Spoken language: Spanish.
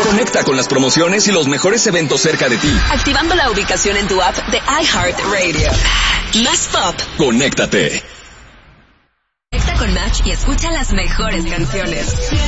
Conecta con las promociones y los mejores eventos cerca de ti. Activando la ubicación en tu app de iHeartRadio. Más pop. Conéctate. Conecta con Match y escucha las mejores canciones.